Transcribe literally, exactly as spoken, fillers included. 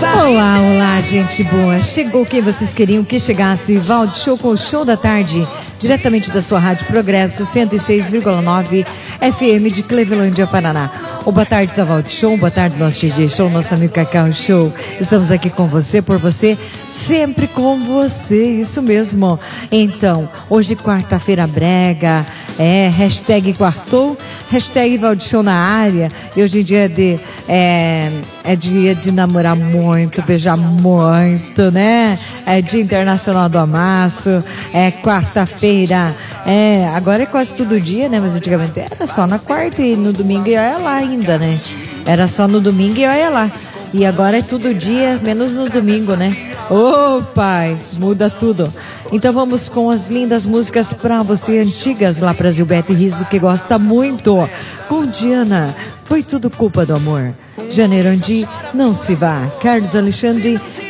Olá, olá, gente boa. Chegou quem vocês queriam que chegasse. Valde Show com o Show da Tarde, diretamente da sua Rádio Progresso cento e seis vírgula nove F M de Clevelândia, Paraná. O boa tarde da Valde Show, boa tarde nosso G G Show, nosso amigo Cacau Show. Estamos aqui com você, por você, sempre com você, isso mesmo. Então, hoje quarta-feira brega, é, hashtag quartou, hashtag Valde Show na área. E hoje em dia é de... É, é dia de namorar muito, beijar muito, né? É dia internacional do amasso, é quarta-feira, é, agora é quase todo dia, né? Mas antigamente era só na quarta e no domingo e olha lá ainda, né? Era só no domingo e olha lá. E agora é todo dia, menos no domingo, né? Ô, pai, muda tudo. Então vamos com as lindas músicas pra você, antigas lá pra Zilbete Riso, que gosta muito. Com Diana, Foi Tudo Culpa do Amor. Janeiro Andi, Não Se Vá. Carlos Alexandre,